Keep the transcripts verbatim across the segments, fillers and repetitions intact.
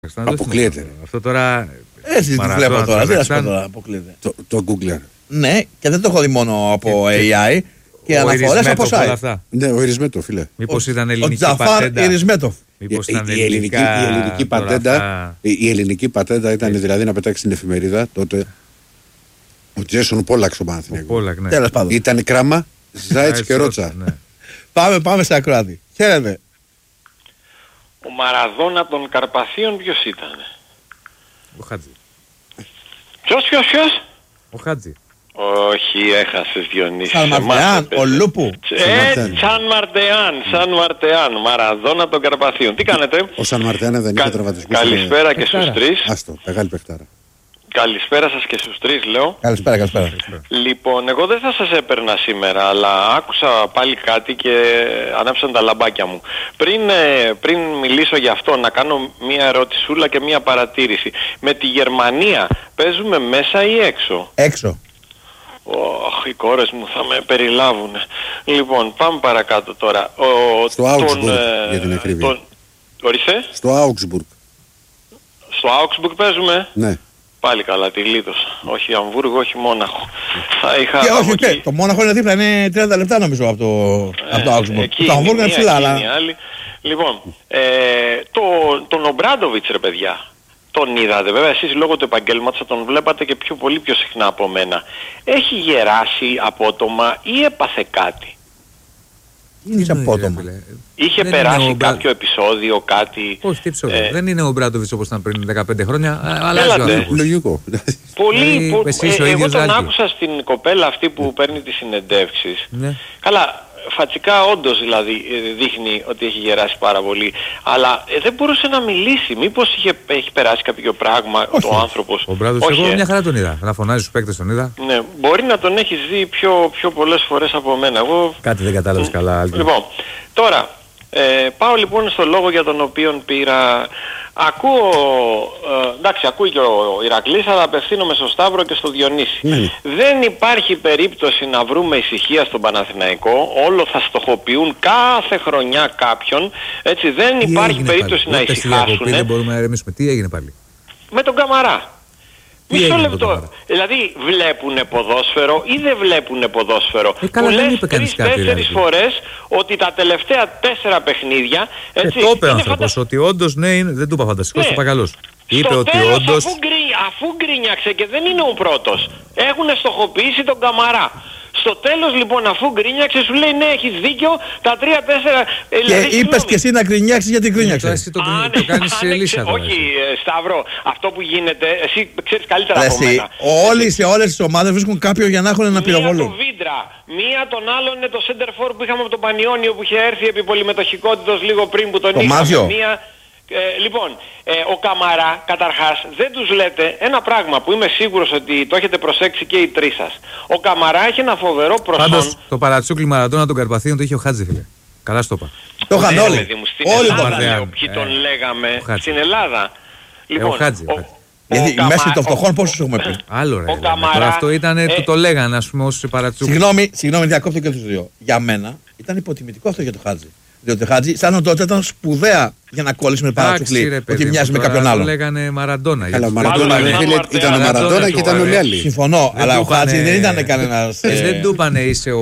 Αποκλείεται. Αυτό τώρα. Έτσι τη βλέπω τώρα. Δεν θα τώρα. Αποκλείεται. Το, το Googler. Ναι, και δεν το έχω δει μόνο από και, έι άι και αναφορές από site. Ναι, ο Ιρισμέτοφ, φίλε. Μήπως ήταν ελληνική πατέντα. Ο Τζαφάρ Ιρισμέτοφ. Μήπως η, ήταν η, ελληνική, η, ελληνική πατέντα, αυτά... η, η ελληνική πατέντα ήταν δηλαδή να πετάξει την εφημερίδα τότε. Ο Τζέσον Πόλαξ ο Παναθηναϊκός. Ναι. Τέλος πάντων. Ήταν κράμα, Ζάιτς και Ρότσα. Ναι. Πάμε, πάμε σε ακροάτη. Χαίρετε. Ο Μαραδόνα των Καρπαθίων ποιος ήταν? Ο Χάτζη. Ποιος, ποιος, ποιος? Ο Χάτζη. Όχι, έχασες Διονύση. Σαν Μαρτεάν, ο Λούπου. Ε, Σαν Μαρτεάν, Σαν Μαρτεάν. Μαραδόνα των Καρπαθίων. Τι κάνετε? Ο Σαν Μαρτεάν δεν είχε τραυματισμούς. Καλησπέρα και στους τρεις. Άστο, μεγάλη παιχτάρα. Καλησπέρα σας και στους τρεις, λέω. Καλησπέρα, καλησπέρα. Λοιπόν, εγώ δεν θα σας έπαιρνα σήμερα, αλλά άκουσα πάλι κάτι και ανάψαν τα λαμπάκια μου. Πριν, πριν μιλήσω για αυτό, να κάνω μία ερωτησούλα και μία παρατήρηση. Με τη Γερμανία παίζουμε μέσα ή έξω? Έξω. Oh, οι κόρες μου θα με περιλάβουν. Λοιπόν, πάμε παρακάτω τώρα. Ο, Στο Augsburg, ε, για την ακρίβεια. Τον... Ορίστε. Στο Augsburg. Στο Augsburg παίζουμε. Ναι. Πάλι καλά, τη γλίτωσα. Όχι Αμβούργο, όχι Μόναχο. Θα είχα και όχι, εκεί... το Μόναχο είναι δίπλα, είναι τριάντα λεπτά νομίζω από το, ε, από το Augsburg. Εκεί, το Αμβούργο είναι ψηλά, αλλά... Λοιπόν, ε, το, τον Ομπράντοβιτς ρε παιδιά, τον είδατε βέβαια εσείς λόγω του επαγγέλματος, θα τον βλέπατε και πιο πολύ πιο συχνά από μένα. Έχει γεράσει απότομα ή έπαθε κάτι? Είναι απότομα. Είχε δεν περάσει ο... κάποιο επεισόδιο, κάτι... Όχι, τι επεισόδιο. Ε... Δεν είναι ο Μπράντοβιτς όπως ήταν πριν δεκαπέντε χρόνια, αλλά λογικό. Πολύ, πο... ε, εγώ τον άκουσα στην κοπέλα αυτή που παίρνει τις συνεντεύξεις. Ναι. Καλά, φατσικά όντως δηλαδή δείχνει ότι έχει γεράσει πάρα πολύ, αλλά ε, δεν μπορούσε να μιλήσει. Μήπως είχε, έχει περάσει κάποιο πράγμα όχι. ο άνθρωπος? Ο Μπράντοβιτς, εγώ μια χαρά τον είδα. Να φωνάζει στους παίκτες τον είδα. Ναι, μπορεί να τον έχεις δει πιο, πιο πολλές φορές από μένα. Εγώ... Κάτι δεν κατάλαβες mm. καλά. Άλλη. Λοιπόν, τώρα, ε, πάω λοιπόν στο λόγο για τον οποίο πήρα... Ακούω, ε, εντάξει, ακούει και ο Ηρακλής, αλλά απευθύνομαι στο Σταύρο και στο Διονύση. Mm. Δεν υπάρχει περίπτωση να βρούμε ησυχία στον Παναθηναϊκό, όλο θα στοχοποιούν κάθε χρονιά κάποιον, έτσι, δεν τι υπάρχει περίπτωση πάλι? Να ησυχάσουν. Δεν μπορούμε να ερεμήσουμε. Τι έγινε πάλι? Με τον Καμαρά. Μισό λεπτό. Δηλαδή βλέπουνε ποδόσφαιρο ή δεν βλέπουνε ποδόσφαιρο? Ε, καλά, που δεν λες είπε κανείς κάτι. Τρεις-τέσσερις φορές ότι τα τελευταία τέσσερα παιχνίδια... Έτσι, ε, το είπε ο άνθρωπος φαντα... ότι όντως ναι, είναι, δεν του είπα φανταστικός, ναι. το είπα καλώς. Είπε στο ότι τέλος, όντως... αφού, γκρι... αφού γκρίνιαξε και δεν είναι ο πρώτος, έχουν στοχοποιήσει τον Καμαρά. Στο τέλος λοιπόν αφού γκρίνιαξε σου λέει ναι έχεις δίκιο, τα τρία τέσσερα... Και δηλαδή, είπες και εσύ να γκρινιάξεις γιατί γκρίνιαξες. Το, το, το κάνεις σε λύσα τώρα. Όχι Σταύρο, αυτό που γίνεται, εσύ ξέρεις καλύτερα από μένα. Όλοι σε όλες τις ομάδες βρίσκουν κάποιον για να έχουν ένα πυροβόλο. Μία το Βίντρα, μία τον άλλον είναι το center for που είχαμε από τον Πανιόνιο που είχε έρθει επί πολυμετοχικότητος λίγο πριν που τον είχαμε. Μία... Ε, λοιπόν, ε, ο Καμαρά καταρχάς δεν τους λέτε ένα πράγμα που είμαι σίγουρος ότι το έχετε προσέξει και οι τρεις σας. Ο Καμαρά έχει ένα φοβερό προσόν. Πάντως το παρατσούκλι Μαραντόνα των Καρπαθίων το είχε ο Χάτζη, φίλε. Καλά στο είπα. Το είχαν όλοι. Στην όλοι Ελλάδα λέω, ποιοι ε, τον λέγαμε. Στην Ελλάδα. Λοιπόν, ε, ο Χάτζη. Ο, γιατί Καμα... μέσα των φτωχών πόσους έχουμε πει. Άλλο ρε. Ο Καμαρά, αυτό ήταν, ε, το, το λέγανε ας πούμε ως παρατσούκλι. Συγγνώμη, συγγνώμη διακόπτω και τους δύο. Για μένα ήταν υποτιμητικό αυτό για το Χάτζη. Διότι ο Χάτζη σαν τότε ήταν σπουδαία για να κόλλει με παρατσουκλί. Ότι μοιάζει με κάποιον άλλο. Το λέγανε Μαραντόνα. Αλλά ο Μαραντόνα ήταν ο Μαραντόνα και ήταν όλοι άλλοι. Συμφωνώ, αλλά ο Χάτζη δεν ήταν κανένας. Δεν του είπανε είσαι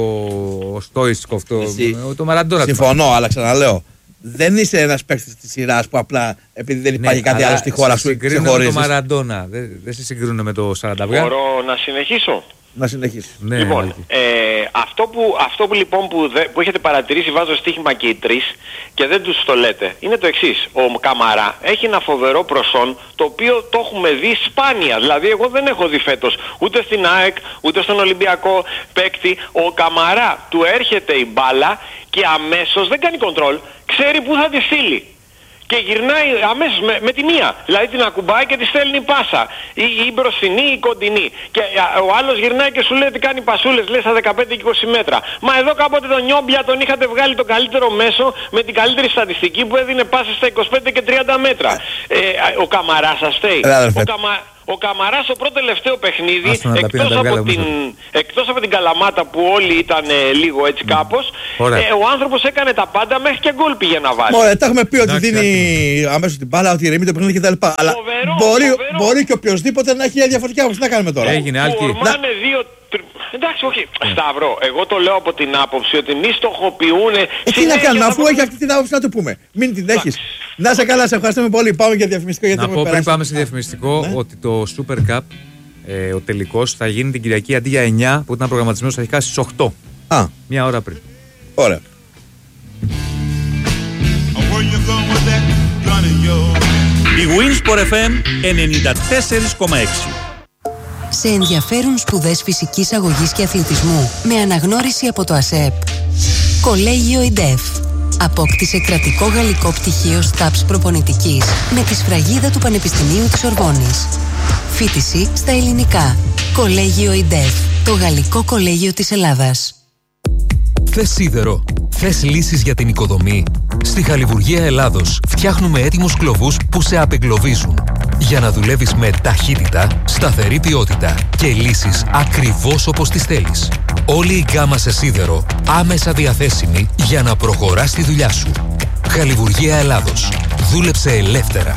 ο Στόισκοφ, το Μαραντόνα. Συμφωνώ, αλλά ξαναλέω. Δεν είσαι ένας παίκτης της σειράς που απλά επειδή δεν υπάρχει κάτι άλλο στη χώρα σου ξεχωρίζεις. Το Μαραντόνα, δεν σε συγκρίνουν με το σαράντα. Μπορώ να συνεχίσω? Να συνεχίσει. Ναι, λοιπόν, ε, αυτό, που, αυτό που λοιπόν που, δε, που έχετε παρατηρήσει, βάζω στοίχημα και οι τρεις και δεν τους το λέτε, είναι το εξής. Ο Καμαρά έχει ένα φοβερό προσόν το οποίο το έχουμε δει σπάνια. Δηλαδή εγώ δεν έχω δει φέτος ούτε στην ΑΕΚ ούτε στον Ολυμπιακό παίκτη. Ο Καμαρά του έρχεται η μπάλα και αμέσως δεν κάνει κοντρόλ, ξέρει που θα τη στείλει. Και γυρνάει αμέσως με, με τη μία. Δηλαδή την ακουμπάει και τη στέλνει πάσα. Ή, ή μπροστινή ή κοντινή. Και α, ο άλλος γυρνάει και σου λέει ότι κάνει πασούλες, λέει στα δεκαπέντε και είκοσι μέτρα. Μα εδώ κάποτε τον Νιόμπια τον είχατε βγάλει το καλύτερο μέσο με την καλύτερη στατιστική που έδινε πάσες στα είκοσι πέντε και τριάντα μέτρα. Ε, ο Καμαράς σας φταίει. Ο, Καμα, Ο Καμαράς στο πρώτο τελευταίο παιχνίδι, εκτός από, την, εκτός από την Καλαμάτα που όλοι ήταν ε, λίγο έτσι κάπως, ε, ο άνθρωπος έκανε τα πάντα, μέχρι και γκολ πήγε να βάλει. Ωραία, τα έχουμε πει ότι δίνει αμέσως την μπάλα, ότι ηρεμεί το παιχνίδι κτλ. Αλλά φοβερό, μπορεί, φοβερό. μπορεί και οποιοδήποτε να έχει διαφορετική άποψη. Τι να κάνουμε τώρα. Έγινε άλλη. δύο... Εντάξει, όχι. Σταυρό, εγώ το λέω από την άποψη ότι μη στοχοποιούν. Ε, τι να κάνουμε, αφού έχει αυτή την άποψη να το πούμε. Μην την έχεις. Να σε καλά, σε ευχαριστούμε πολύ. Πάμε για διαφημιστικό. Γιατί να πω πριν πάμε σε διαφημιστικό ναι. ότι το Super Cup, ε, ο τελικός, θα γίνει την Κυριακή αντί για εννιά που ήταν προγραμματισμένος αρχικά στις οκτώ. Α. Μια ώρα πριν. Ωραία. Η Winsport εφ εμ ενενήντα τέσσερα κόμμα έξι. Σε ενδιαφέρουν σπουδές φυσικής αγωγής και αθλητισμού με αναγνώριση από το ΑΣΕΠ. Κολέγιο ΙΝΤΕΦ. Απόκτησε κρατικό γαλλικό πτυχίο ΣΤΑΠΣ προπονητικής με τη σφραγίδα του Πανεπιστημίου της Ορβόνης. Φοιτηση στα ελληνικά. Κολέγιο ΙΝΤΕΦ. Το γαλλικό κολέγιο της Ελλάδας. Θες σίδερο? Θες λύσεις για την οικοδομή? Στη Χαλιβουργία Ελλάδος φτιάχνουμε έτοιμους κλωβούς που σε απεγκλωβίζουν. Για να δουλεύεις με ταχύτητα, σταθερή ποιότητα και λύσεις ακριβώς όπως τις θέλεις. Όλη η γκάμα σε σίδερο άμεσα διαθέσιμη για να προχωράς τη δουλειά σου. Χαλιβουργία Ελλάδος. Δούλεψε ελεύθερα.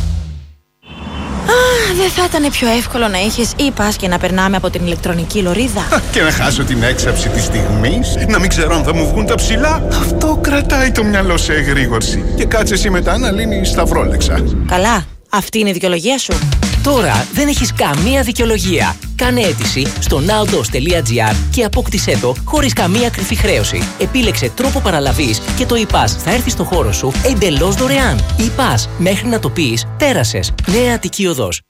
Α, δεν θα ήταν πιο εύκολο να είχες e-pass και να περνάμε από την ηλεκτρονική λωρίδα? Και να χάσω την έξαψη της στιγμής, να μην ξέρω αν θα μου βγουν τα ψηλά. Αυτό κρατάει το μυαλό σε εγρήγορση. Και κάτσε εσύ μετά να λύνεις τα φρόλεξα. Καλά, αυτή είναι η δικαιολογία σου. Τώρα δεν έχεις καμία δικαιολογία. Κάνε αίτηση στο nowdos τελεία gr και απόκτησέ το χωρίς καμία κρυφή χρέωση. Επίλεξε τρόπο παραλαβής και το e-pass θα έρθει στο χώρο σου εντελώς δωρεάν. e-pass, μέχρι να το πεις, πέρασες. Νέα Αττική Οδός.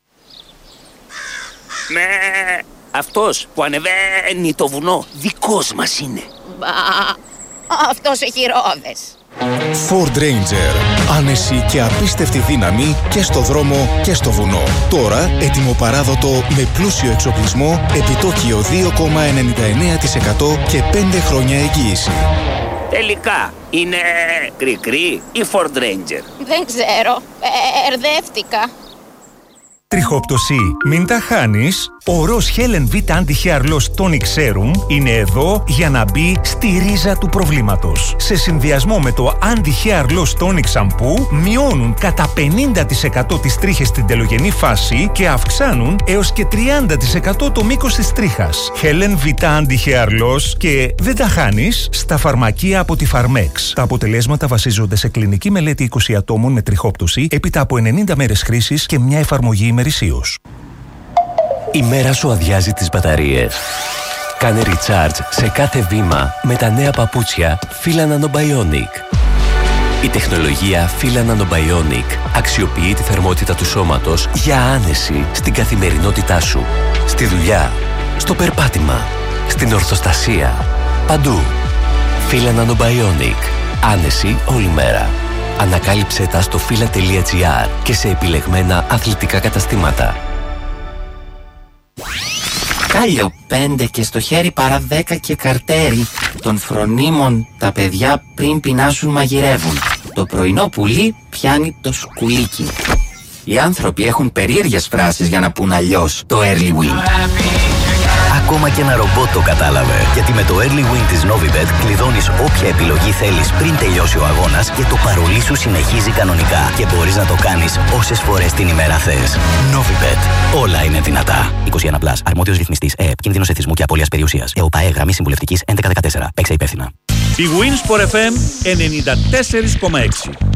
Ναι, αυτός που ανεβαίνει το βουνό δικός μας είναι. Μπα, αυτός έχει ρόδες. Ford Ranger. Άνεση και απίστευτη δύναμη και στο δρόμο και στο βουνό. Τώρα έτοιμο παράδοτο με πλούσιο εξοπλισμό, επιτόκιο δύο κόμμα ενενήντα εννέα τοις εκατό και πέντε χρόνια εγγύηση. Τελικά είναι κρικρή ή Ford Ranger? Δεν ξέρω, ερδεύτηκα. Τριχόπτωση, μην τα χάνεις. Ο Ροζ Helen V Anti-Hair Loss Tonic Serum είναι εδώ για να μπει στη ρίζα του προβλήματος. Σε συνδυασμό με το Anti-Hair Loss Tonic Shampoo μειώνουν κατά πενήντα τοις εκατό τις τρίχες στην τελογενή φάση και αυξάνουν έως και τριάντα τοις εκατό το μήκος της τρίχας. Helen V Anti-Hair Loss και δεν τα χάνεις στα φαρμακεία από τη Pharmex. Τα αποτελέσματα βασίζονται σε κλινική μελέτη είκοσι ατόμων με τριχόπτωση έπειτα από ενενήντα μέρες χρήσης και μια εφαρμογή ημερησίως. Η μέρα σου αδειάζει τις μπαταρίες. Κάνε recharge σε κάθε βήμα με τα νέα παπούτσια Fila Nanobionic. Η τεχνολογία Fila Nanobionic αξιοποιεί τη θερμότητα του σώματος για άνεση στην καθημερινότητά σου. Στη δουλειά, στο περπάτημα, στην ορθοστασία, παντού. Fila Nanobionic. Άνεση όλη μέρα. Ανακάλυψε τα στο fila τελεία gr και σε επιλεγμένα αθλητικά καταστήματα. Κάλιο πέντε και στο χέρι παρά δέκα και καρτέρι. Των φρονίμων τα παιδιά πριν πεινάσουν μαγειρεύουν. Το πρωινό πουλί πιάνει το σκουλίκι. Οι άνθρωποι έχουν περίεργες φράσεις για να πουν αλλιώς το early win. Ακόμα και ένα ρομπότ το κατάλαβε. Γιατί με το early win της Novibet κλειδώνεις όποια επιλογή θέλεις πριν τελειώσει ο αγώνας και το παρολί σου συνεχίζει κανονικά. Και μπορείς να το κάνεις όσες φορές την ημέρα θες. Novibet. Όλα είναι δυνατά. είκοσι ένα συν. Αρμόδιος ρυθμιστής ΕΕΠ. Κίνδυνος εθισμού και απώλειας περιουσίας. ΕΟΠΑΕ. Γραμμή συμβουλευτικής έντεκα δεκατέσσερα. Παίξε υπεύθυνα. Η Winsport εφ εμ ενενήντα τέσσερα κόμμα έξι.